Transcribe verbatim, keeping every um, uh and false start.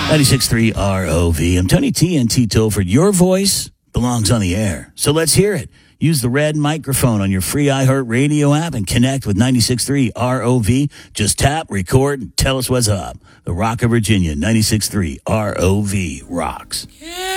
ninety-six point three R O V. I'm Tony T and T Tilford. Your voice belongs on the air. So let's hear it. Use the red microphone on your free iHeartRadio app and connect with ninety-six point three R O V. Just tap, record, and tell us what's up. The Rock of Virginia, ninety-six point three R O V rocks. Yeah.